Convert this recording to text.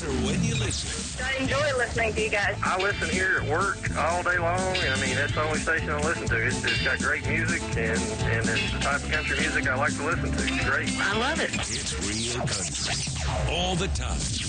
matter when you listen. I enjoy listening to you guys. I listen here at work all day long. I mean, that's the only station I listen to. It's got great music, and it's the type of country music I like to listen to. It's great. I love it. It's real country all the time.